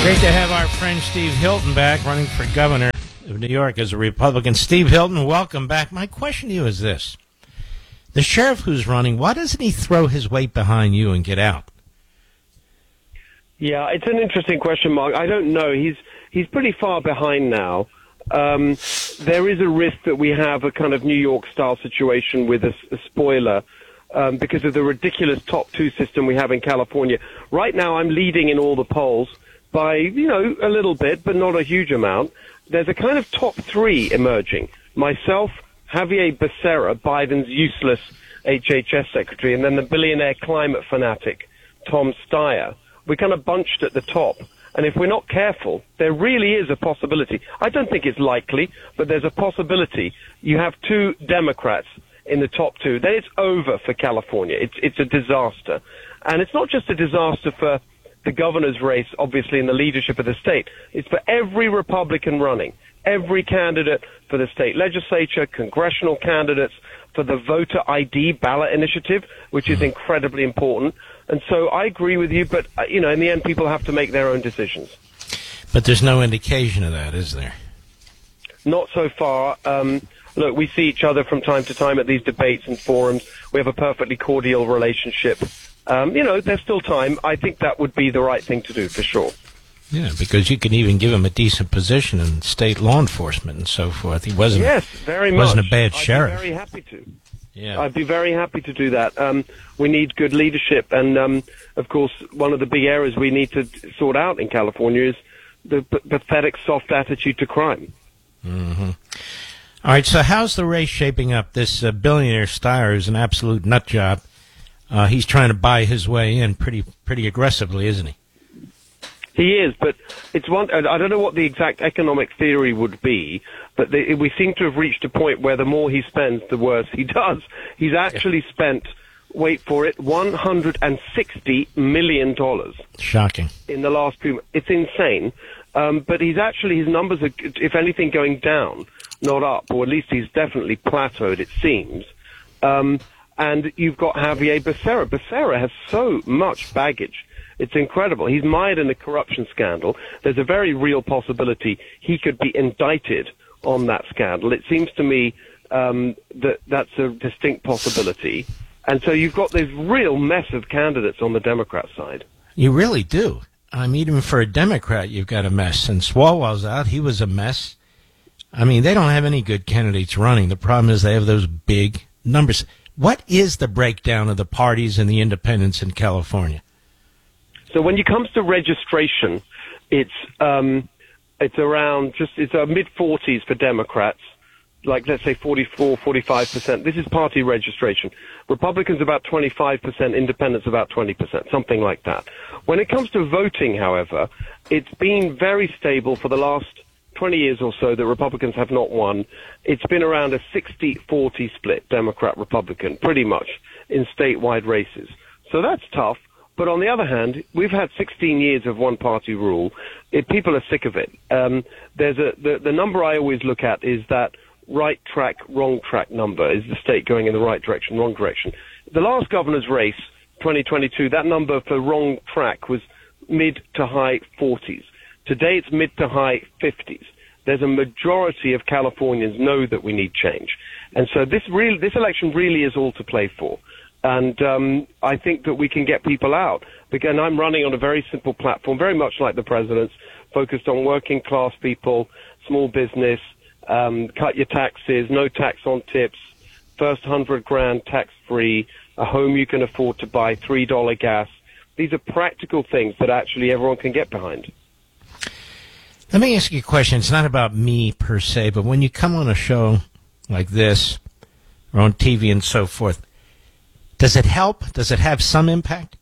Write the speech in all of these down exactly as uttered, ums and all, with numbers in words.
Great to have our friend Steve Hilton back, running for governor of New York as a Republican. Steve Hilton, welcome back. My question to you is this. The sheriff who's running, why doesn't he throw his weight behind you and get out? Yeah, it's an interesting question, Mark. I don't know. He's he's pretty far behind now. Um, there is a risk that we have a kind of New York-style situation with a, a spoiler um, because of the ridiculous top two system we have in California. Right now, I'm leading in all the polls by, you know, a little bit, but not a huge amount. There's a kind of top three emerging. Myself, Javier Becerra, Biden's useless H H S secretary, and then the billionaire climate fanatic, Tom Steyer. We're kind of bunched at the top. And if we're not careful, there really is a possibility. I don't think it's likely, but there's a possibility. You have two Democrats in the top two. Then it's over for California. It's, it's a disaster. And it's not just a disaster for the governor's race, obviously, in the leadership of the state. It's for every Republican running, every candidate for the state legislature, congressional candidates, for the voter I D ballot initiative, which is incredibly important. And so I agree with you, but, you know, in the end, people have to make their own decisions. But there's no indication of that, is there? Not so far. Um, look, we see each other from time to time at these debates and forums. We have a perfectly cordial relationship. Um, you know, there's still time. I think that would be the right thing to do, for sure. Yeah, because you can even give him a decent position in state law enforcement and so forth. He wasn't. Yes, very much. Wasn't a bad I'd sheriff. I'd be very happy to. Yeah, I'd be very happy to do that. Um, we need good leadership, and um, of course, one of the big areas we need to sort out in California is the p- pathetic soft attitude to crime. Mm-hmm. All right, so how's the race shaping up? This uh, billionaire Steyer is an absolute nut job. Uh, he's trying to buy his way in pretty pretty aggressively, isn't he? He is, but it's one. I don't know what the exact economic theory would be, but the, we seem to have reached a point where the more he spends, the worse he does. He's actually spent, wait for it, one hundred sixty million dollars. Shocking. In the last few months. It's insane. Um, but he's actually, his numbers are, if anything, going down, not up, or at least he's definitely plateaued, it seems. Um, and you've got Javier Becerra. Becerra has so much baggage. It's incredible. He's mired in a corruption scandal. There's a very real possibility he could be indicted on that scandal. It seems to me um, that that's a distinct possibility. And so you've got this real mess of candidates on the Democrat side. You really do. I mean, even for a Democrat, you've got a mess. And Swalwell's out. He was a mess. I mean, they don't have any good candidates running. The problem is they have those big numbers. What is the breakdown of the parties and the independents in California? So when it comes to registration, it's um, it's around just it's a mid forties for Democrats, like let's say forty-four, forty-five percent. This is party registration. Republicans about twenty-five percent, independents about twenty percent, something like that. When it comes to voting, however, it's been very stable for the last twenty years or so that Republicans have not won. It's been around a sixty forty split, Democrat-Republican, pretty much, in statewide races. So that's tough. But on the other hand, we've had sixteen years of one-party rule. It, people are sick of it. Um, there's a the, the number I always look at is that right track, wrong track number. Is the state going in the right direction, wrong direction? The last governor's race, twenty twenty-two, that number for wrong track was mid to high forties. Today it's mid to high fifties. There's a majority of Californians know that we need change. And so this really, this election really is all to play for. And um, I think that we can get people out. Again, I'm running on a very simple platform, very much like the president's, focused on working class people, small business, um, cut your taxes, no tax on tips, first hundred grand tax free, a home you can afford to buy, three dollar gas. These are practical things that actually everyone can get behind. Let me ask you a question. It's not about me per se, but when you come on a show like this or on T V and so forth, does it help? Does it have some impact?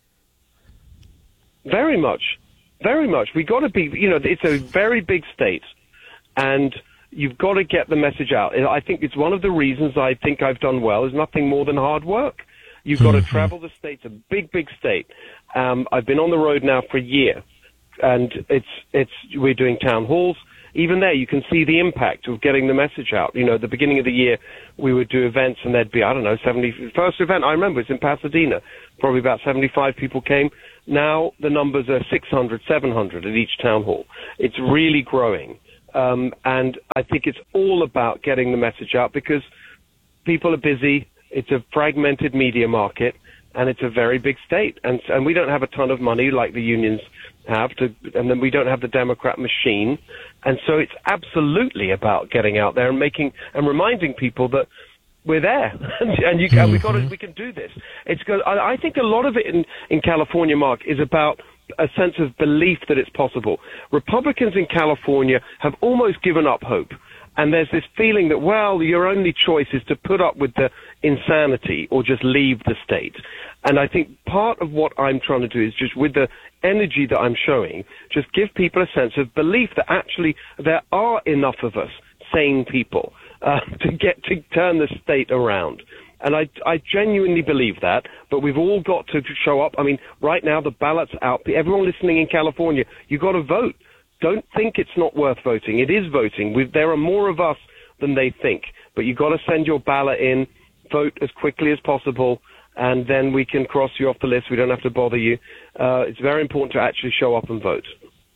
Very much. Very much. We got to be, you know, it's a very big state, and you've got to get the message out. I think it's one of the reasons I think I've done well is nothing more than hard work. You've got mm-hmm. to travel the state. It's a big, big state. Um, I've been on the road now for a year, and it's it's we're doing town halls. Even there, you can see the impact of getting the message out. You know, at the beginning of the year, we would do events, and there'd be, I don't know, seventy. First event, I remember, it's in Pasadena. Probably about seventy-five people came. Now the numbers are six hundred, seven hundred at each town hall. It's really growing. Um, and I think it's all about getting the message out because people are busy. It's a fragmented media market, and it's a very big state. And, and we don't have a ton of money like the unions have, to, and then we don't have the Democrat machine. And so it's absolutely about getting out there and making and reminding people that we're there, and you can, we got to, we can do this. It's good. I, I think a lot of it in, in California, Mark, is about a sense of belief that it's possible. Republicans in California have almost given up hope. And there's this feeling that, well, your only choice is to put up with the insanity or just leave the state. And I think part of what I'm trying to do is just with the energy that I'm showing, just give people a sense of belief that actually there are enough of us, sane people, uh, to get to turn the state around. And I, I genuinely believe that, but we've all got to show up. I mean, right now the ballot's out. Everyone listening in California, you've got to vote. Don't think it's not worth voting. It is voting. We've, there are more of us than they think, but you've got to send your ballot in, vote as quickly as possible, and then we can cross you off the list. We don't have to bother you. Uh, it's very important to actually show up and vote.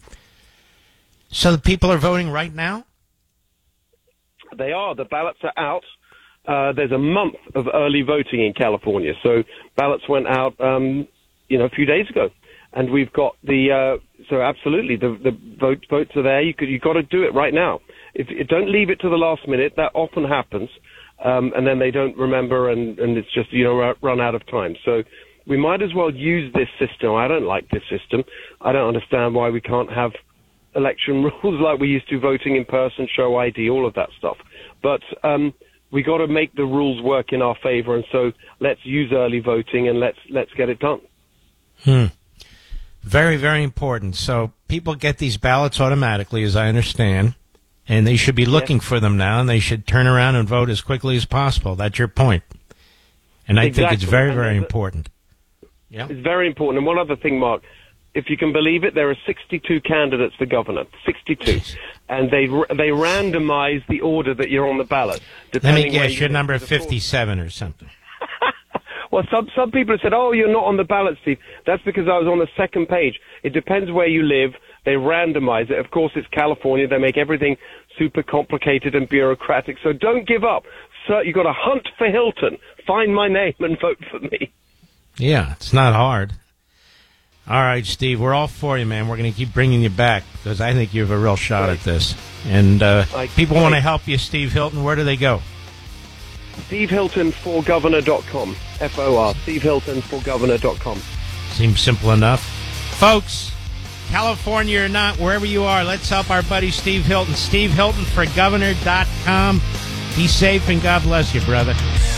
So the people are voting right now? They are. The ballots are out. Uh, there's a month of early voting in California. So ballots went out, um, you know, a few days ago. And we've got the, uh, so absolutely, the, the vote, votes are there. You could, you've got to do it right now. If you don't leave it to the last minute, that often happens. Um, and then they don't remember and, and it's just, you know, run out of time. So we might as well use this system. I don't like this system. I don't understand why we can't have election rules like we used to, voting in person, show I D, all of that stuff. But, um, we got to make the rules work in our favor. And so let's use early voting and let's, let's get it done. Hmm. Very, very important. So people get these ballots automatically, as I understand, and they should be looking yes. for them now, and they should turn around and vote as quickly as possible. That's your point. And I exactly. think it's very, very important. Yeah, it's very important. And one other thing, Mark, if you can believe it, there are sixty-two candidates for governor, sixty-two, and they they randomize the order that you're on the ballot. Let me guess, you're number fifty-seven or something. Well, some some people have said, "Oh, you're not on the ballot, Steve." That's because I was on the second page. It depends where you live. They randomize it. Of course, it's California. They make everything super complicated and bureaucratic. So don't give up. So you've got to hunt for Hilton. Find my name and vote for me. Yeah, it's not hard. All right, Steve, we're all for you, man. We're going to keep bringing you back because I think you have a real shot right. at this. And uh, I, people want to help you, Steve Hilton. Where do they go? Steve Hilton for Governor dot com. F O R. Steve Hilton for Governor dot com. Seems simple enough. Folks, California or not, wherever you are, let's help our buddy Steve Hilton. Steve Hilton for Governor dot com. Be safe and God bless you, brother.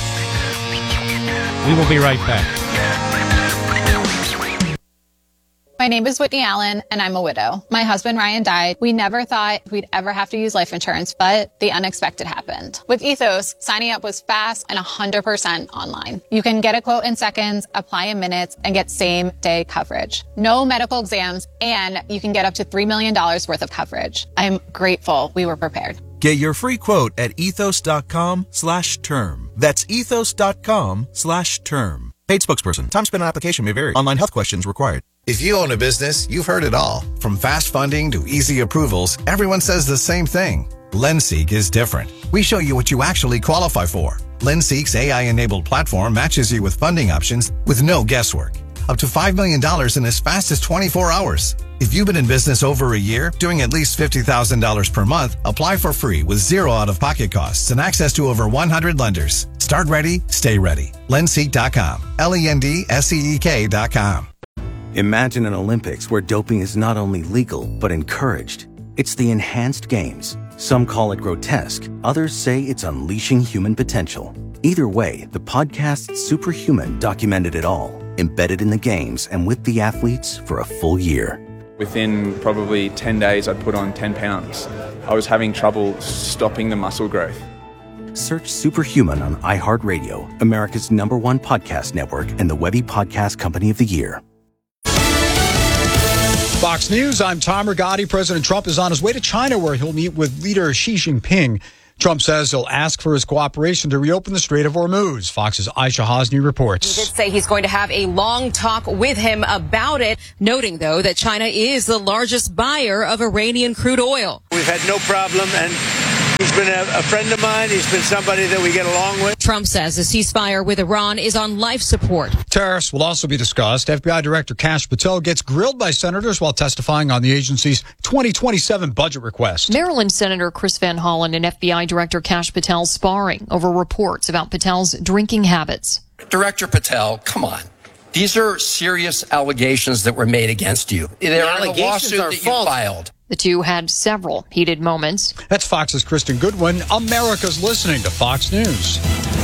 We will be right back. My name is Whitney Allen, and I'm a widow. My husband, Ryan, died. We never thought we'd ever have to use life insurance, but the unexpected happened. With Ethos, signing up was fast and one hundred percent online. You can get a quote in seconds, apply in minutes, and get same-day coverage. No medical exams, and you can get up to three million dollars worth of coverage. I'm grateful we were prepared. Get your free quote at ethos.com slash term. That's ethos.com slash term. Paid spokesperson. Time spent on application may vary. Online health questions required. If you own a business, you've heard it all. From fast funding to easy approvals, everyone says the same thing. LendSeek is different. We show you what you actually qualify for. LendSeek's A I-enabled platform matches you with funding options with no guesswork. Up to five million dollars in as fast as twenty-four hours. If you've been in business over a year, doing at least fifty thousand dollars per month, apply for free with zero out-of-pocket costs and access to over one hundred lenders. Start ready, stay ready. Lendseek dot com. L E N D S E E K dot com. Imagine an Olympics where doping is not only legal, but encouraged. It's the Enhanced Games. Some call it grotesque. Others say it's unleashing human potential. Either way, the podcast Superhuman documented it all, embedded in the games and with the athletes for a full year. Within probably ten days, I'd put on ten pounds. I was having trouble stopping the muscle growth. Search Superhuman on iHeartRadio, America's number one podcast network and the Webby Podcast Company of the Year. Fox News, I'm Tom Rigotti. President Trump is on his way to China where he'll meet with leader Xi Jinping Trump says he'll ask for his cooperation to reopen the Strait of Hormuz. Fox's Aisha Hosni reports. He did say he's going to have a long talk with him about it, noting, though, that China is the largest buyer of Iranian crude oil. We've had no problem, and he's been a, a friend of mine. He's been somebody that we get along with. Trump says the ceasefire with Iran is on life support. Tariffs will also be discussed. F B I Director Kash Patel gets grilled by senators while testifying on the agency's twenty twenty-seven budget request. Maryland Senator Chris Van Hollen and F B I Director Kash Patel sparring over reports about Patel's drinking habits. Director Patel, come on. These are serious allegations that were made against you. They're the in a lawsuit that you filed. The two had several heated moments. That's Fox's Kristen Goodwin. America's listening to Fox News.